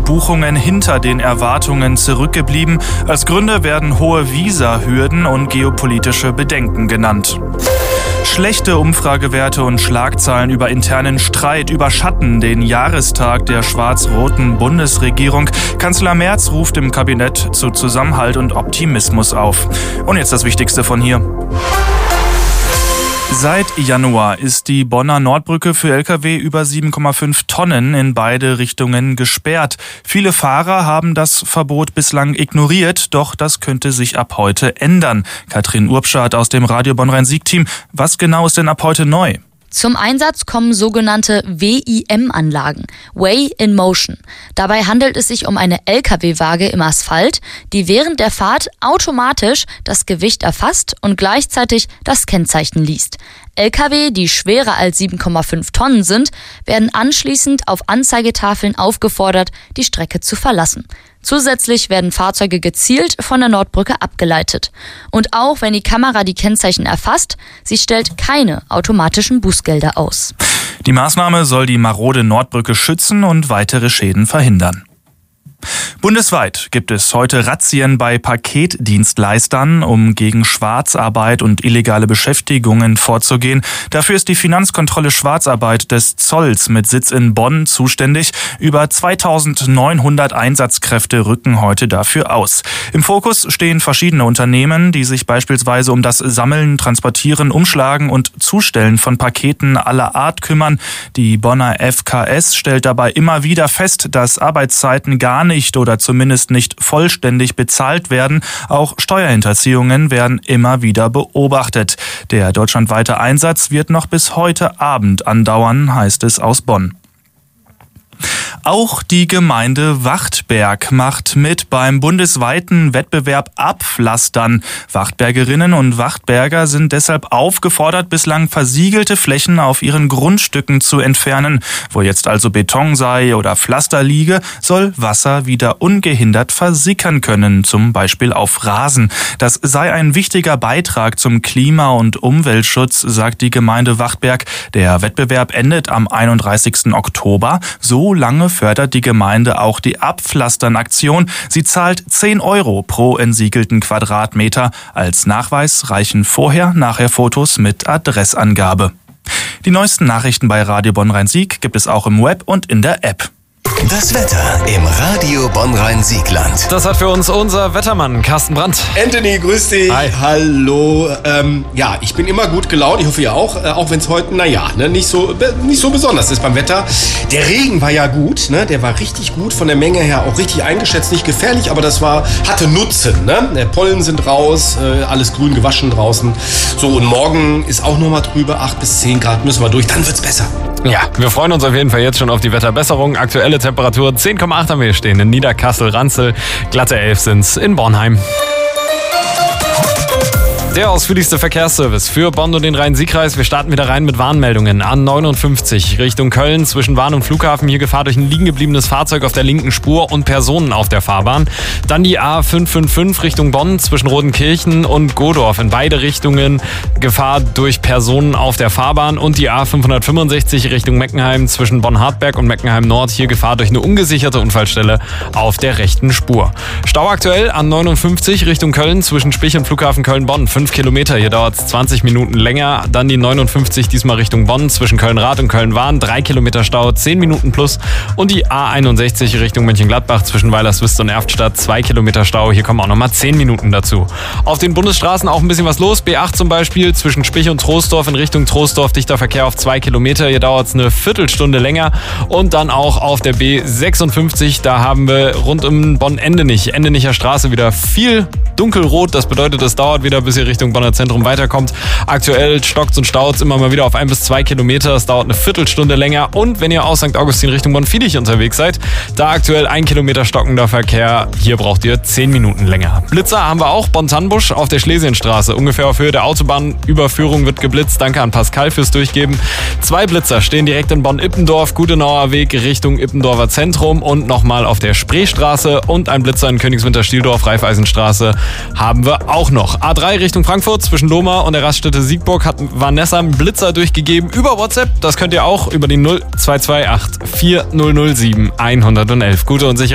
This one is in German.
Buchungen hinter den Erwartungen zurückgeblieben. Als Gründe werden hohe Visa-Hürden und geopolitische Bedenken genannt. Schlechte Umfragewerte und Schlagzeilen über internen Streit überschatten den Jahrestag der schwarz-roten Bundesregierung. Kanzler Merz ruft im Kabinett zu Zusammenhalt und Optimismus auf. Und jetzt das Wichtigste von hier. Seit Januar ist die Bonner Nordbrücke für Lkw über 7,5 Tonnen in beide Richtungen gesperrt. Viele Fahrer haben das Verbot bislang ignoriert, doch das könnte sich ab heute ändern. Katrin Urbschat aus dem Radio Bonn-Rhein-Sieg-Team. Was genau ist denn ab heute neu? Zum Einsatz kommen sogenannte WIM-Anlagen, Weigh in Motion. Dabei handelt es sich um eine Lkw-Waage im Asphalt, die während der Fahrt automatisch das Gewicht erfasst und gleichzeitig das Kennzeichen liest. Lkw, die schwerer als 7,5 Tonnen sind, werden anschließend auf Anzeigetafeln aufgefordert, die Strecke zu verlassen. Zusätzlich werden Fahrzeuge gezielt von der Nordbrücke abgeleitet. Und auch wenn die Kamera die Kennzeichen erfasst, sie stellt keine automatischen Bußgelder aus. Die Maßnahme soll die marode Nordbrücke schützen und weitere Schäden verhindern. Bundesweit gibt es heute Razzien bei Paketdienstleistern, um gegen Schwarzarbeit und illegale Beschäftigungen vorzugehen. Dafür ist die Finanzkontrolle Schwarzarbeit des Zolls mit Sitz in Bonn zuständig. Über 2900 Einsatzkräfte rücken heute dafür aus. Im Fokus stehen verschiedene Unternehmen, die sich beispielsweise um das Sammeln, Transportieren, Umschlagen und Zustellen von Paketen aller Art kümmern. Die Bonner FKS stellt dabei immer wieder fest, dass Arbeitszeiten gar nicht oder zumindest nicht vollständig bezahlt werden. Auch Steuerhinterziehungen werden immer wieder beobachtet. Der deutschlandweite Einsatz wird noch bis heute Abend andauern, heißt es aus Bonn. Auch die Gemeinde Wachtberg macht mit beim bundesweiten Wettbewerb Abpflastern. Wachtbergerinnen und Wachtberger sind deshalb aufgefordert, bislang versiegelte Flächen auf ihren Grundstücken zu entfernen. Wo jetzt also Beton sei oder Pflaster liege, soll Wasser wieder ungehindert versickern können, zum Beispiel auf Rasen. Das sei ein wichtiger Beitrag zum Klima- und Umweltschutz, sagt die Gemeinde Wachtberg. Der Wettbewerb endet am 31. Oktober. So lange fördert die Gemeinde auch die Abpflastern-Aktion. Sie zahlt 10 € pro entsiegelten Quadratmeter. Als Nachweis reichen vorher-nachher Fotos mit Adressangabe. Die neuesten Nachrichten bei Radio Bonn-Rhein-Sieg gibt es auch im Web und in der App. Das Wetter im Radio Bonn-Rhein-Siegland. Das hat für uns unser Wettermann Carsten Brandt. Anthony, grüß dich. Hi. Hallo. Ja, ich bin immer gut gelaunt. Ich hoffe ihr auch wenn es heute, nicht so besonders ist beim Wetter. Der Regen war ja gut, ne? Der war richtig gut, von der Menge her auch richtig eingeschätzt. Nicht gefährlich, aber hatte Nutzen, ne? Der Pollen sind raus, alles grün gewaschen draußen. So, und morgen ist auch nochmal drüber, 8 bis 10 Grad müssen wir durch, dann wird's besser. Ja, wir freuen uns auf jeden Fall jetzt schon auf die Wetterbesserung. Aktuelle Temperatur 10,8 haben wir hier stehen in Niederkassel, Ranzel, glatte 11 sind's in Bornheim. Der ausführlichste Verkehrsservice für Bonn und den Rhein-Sieg-Kreis. Wir starten wieder rein mit Warnmeldungen. A59 Richtung Köln zwischen Bahn und Flughafen. Hier Gefahr durch ein liegen gebliebenes Fahrzeug auf der linken Spur und Personen auf der Fahrbahn. Dann die A555 Richtung Bonn zwischen Rodenkirchen und Godorf. In beide Richtungen Gefahr durch Personen auf der Fahrbahn. Und die A565 Richtung Meckenheim zwischen Bonn-Hartberg und Meckenheim-Nord. Hier Gefahr durch eine ungesicherte Unfallstelle auf der rechten Spur. Stau aktuell A59 Richtung Köln zwischen Spich und Flughafen Köln-Bonn. 5 Kilometer, hier dauert es 20 Minuten länger. Dann die 59 diesmal Richtung Bonn zwischen Köln-Rath und Köln-Wahn. 3 Kilometer Stau, 10 Minuten plus. Und die A61 Richtung Mönchengladbach zwischen Weilerswist und Erftstadt. 2 Kilometer Stau, hier kommen auch nochmal 10 Minuten dazu. Auf den Bundesstraßen auch ein bisschen was los. B8 zum Beispiel zwischen Spich und Troisdorf in Richtung Troisdorf. Dichter Verkehr auf 2 Kilometer, hier dauert es eine Viertelstunde länger. Und dann auch auf der B56, da haben wir rund um Bonn-Endenicher Straße wieder viel dunkelrot. Das bedeutet, es dauert wieder, bis ihr Richtung Bonner Zentrum weiterkommt. Aktuell stockt und staut immer mal wieder auf 1 bis 2 Kilometer. Es dauert eine Viertelstunde länger. Und wenn ihr aus St. Augustin Richtung Bonn-Viedig unterwegs seid, da aktuell 1 Kilometer stockender Verkehr. Hier braucht ihr 10 Minuten länger. Blitzer haben wir auch. Bonn-Tannbusch auf der Schlesienstraße. Ungefähr auf Höhe der Autobahnüberführung wird geblitzt. Danke an Pascal fürs Durchgeben. 2 Blitzer stehen direkt in Bonn-Ippendorf. Gudenauer Weg Richtung Ippendorfer Zentrum. Und nochmal auf der Spreestraße. Und ein Blitzer in Königswinter-Stieldorf, Raiffeisenstraße haben wir auch noch. A3 Richtung Frankfurt zwischen Lohmar und der Raststätte Siegburg hat Vanessa einen Blitzer durchgegeben über WhatsApp. Das könnt ihr auch über die 0228 4007 111. Gute und sichere